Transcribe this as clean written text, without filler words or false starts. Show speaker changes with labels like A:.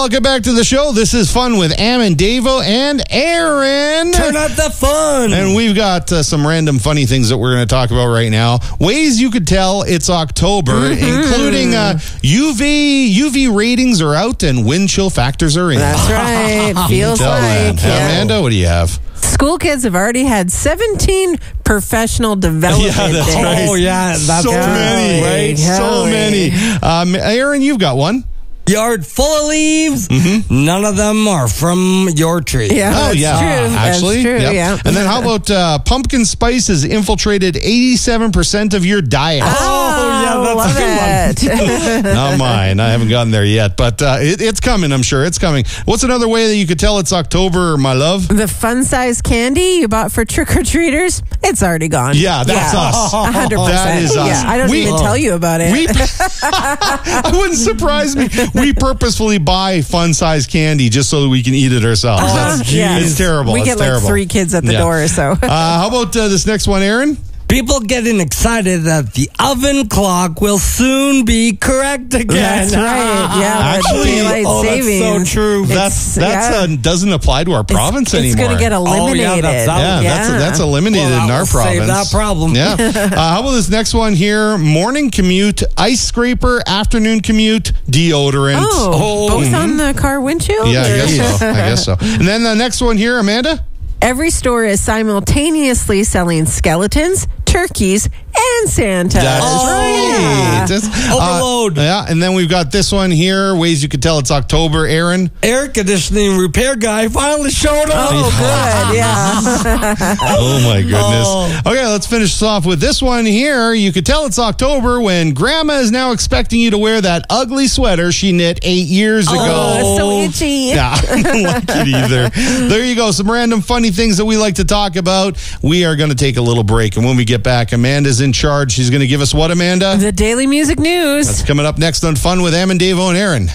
A: Welcome back to the show. This is Fun with Am and Davo and Aaron.
B: Turn up the fun.
A: And we've got some random funny things that we're going to talk about right now. Ways you could tell it's October, including UV ratings are out and wind chill factors are in.
C: That's right. Feels like.
A: Yeah. Amanda, what do you have?
C: School kids have already had 17 professional development days.
A: Right.
B: Oh, yeah. That's
A: so many.
B: right.
A: So many. Aaron, you've got one.
B: Yard full of leaves. None of them are from your tree.
C: Yeah,
A: Oh,
C: that's
A: yeah.
C: true.
A: Actually,
C: that's true,
A: yep.
C: yeah.
A: And then how about pumpkin spice has infiltrated 87% of your diet?
C: Oh,
B: yeah, that's a good one.
A: Not mine. I haven't gotten there yet, but it's coming. I'm sure it's coming. What's another way that you could tell it's October, my love?
C: The fun-size candy you bought for trick-or-treaters, it's already gone.
A: Yeah, that's us.
C: 100%.
A: That is us.
C: Yeah, I don't even tell you about it.
A: It wouldn't surprise me. We purposefully buy fun-sized candy just so that we can eat it ourselves. It's terrible.
C: We
A: It's
C: get
A: terrible.
C: like 3 kids at the door, so.
A: How about this next one, Aaron?
B: People getting excited that the oven clock will soon be correct again.
C: That's right. Yeah,
A: Actually,
C: daylight savings.
B: That's so true.
A: That's doesn't apply to our province anymore.
C: It's going to get eliminated.
A: That's eliminated in our province.
B: Save that problem.
A: Yeah. How about this next one here? Morning commute, ice scraper, afternoon commute, deodorant.
C: Both on the car windshield?
A: Yeah, I guess so. And then the next one here, Amanda?
C: Every store is simultaneously selling skeletons, turkeys, and Santas.
A: That's right.
B: Overload.
A: And then we've got this one here. Ways you could tell it's October, Aaron.
B: Air conditioning repair guy finally showed up.
C: Oh, good. Yeah.
A: Oh, my goodness. Okay, let's finish this off with this one here. You could tell it's October when Grandma is now expecting you to wear that ugly sweater she knit 8 years ago.
C: Oh, so itchy.
A: Yeah, I don't like it either. There you go. Some random funny things that we like to talk about. We are going to take a little break. And when we get back, Amanda's in charge. She's going to give us what, Amanda?
C: The Daily Music News.
A: That's coming up next on Fun with Am and Davo and Aaron.